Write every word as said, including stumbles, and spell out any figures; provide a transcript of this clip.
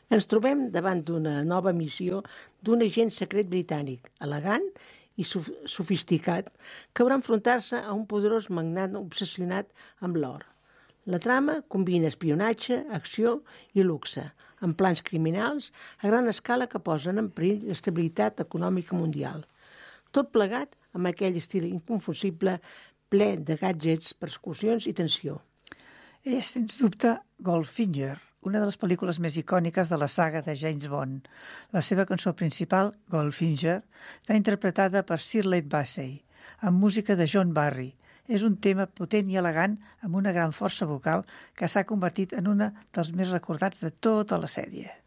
Ens trobem davant d'una nova missió d'un agent secret britànic, elegant i sofisticat, que haurà enfrontar-se a un poderós magnat obsessionat amb l'or. La trama combina espionatge, acció i luxe, amb plans criminals a gran escala que posen en perill l'estabilitat econòmica mundial. Tot plegat amb aquell estil inconfusible, ple de gadgets, persecucions i tensió. És, sens dubte, Goldfinger, una de les pel·lícules més icòniques de la saga de James Bond. La seva cançó principal, Goldfinger, està interpretada per Sir Leigh Bassey, amb música de John Barry. És un tema potent i elegant amb una gran força vocal que s'ha convertit en un dels més recordats de tota la sèrie.